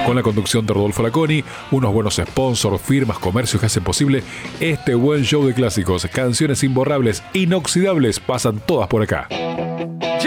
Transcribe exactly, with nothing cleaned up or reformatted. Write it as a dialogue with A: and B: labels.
A: con la conducción de Rodolfo Laconi, unos buenos sponsors, firmas, comercios que hacen posible este buen show de clásicos. Canciones imborrables, inoxidables, pasan todas por acá.